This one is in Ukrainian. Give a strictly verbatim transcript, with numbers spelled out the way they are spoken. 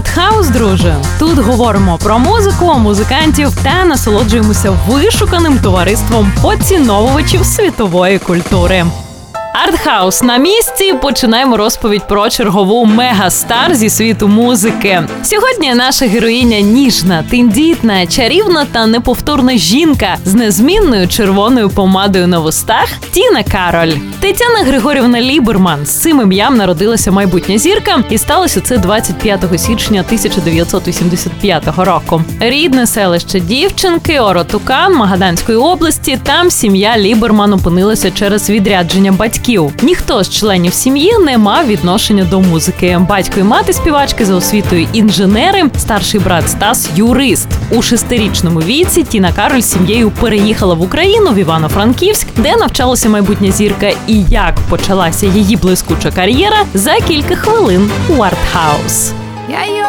Артхаус, друже. Тут говоримо про музику, музикантів та насолоджуємося вишуканим товариством поціновувачів світової культури. Артхаус на місці. Починаємо розповідь про чергову мегастар зі світу музики. Сьогодні наша героїня ніжна, тендітна, чарівна та неповторна жінка з незмінною червоною помадою на вустах Тіна Кароль. Тетяна Григорівна Ліберман. З цим ім'ям народилася майбутня зірка, і сталося це двадцять п'ятого січня тисяча дев'ятсот вісімдесят п'ятого року. Рідне селище дівчинки Оротукан Магаданської області. Там сім'я Ліберман опинилася через відрядження батьків. Ніхто з членів сім'ї не мав відношення до музики. Батько і мати співачки за освітою інженери, старший брат Стас – юрист. У шестирічному віці Тіна Кароль з сім'єю переїхала в Україну, в Івано-Франківськ, де навчалася майбутня зірка. І як почалася її блискуча кар'єра – за кілька хвилин у Артхаус.